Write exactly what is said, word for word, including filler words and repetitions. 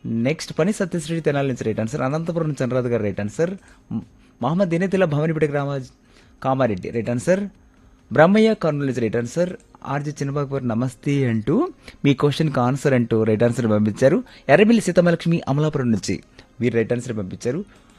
Next పని సత్యశ్రీ తెనాలి నుంచి right answer. Anantapuram నుంచి చంద్రరాజు గారు రైట్ ఆన్సర్. మ్- మహమ్మద్ దినేతిల్లా భవానీపేట గ్రామ కామారెడ్డి రైట్ ఆన్సర్. బ్రహ్మయ్య కర్నూలు నుంచి రైట్ ఆన్సర్. ఆర్జే చిన్నబాబు నమస్తే అంటూ మీ క్వశ్చన్కి ఆన్సర్ అంటూ రైట్ ఆన్సర్ పంపించారు. ఎర్రమిల్లి సీతమలక్ష్మి అమలాపురం నుంచి మీరు రైట్ ఆన్సర్ పంపించారు.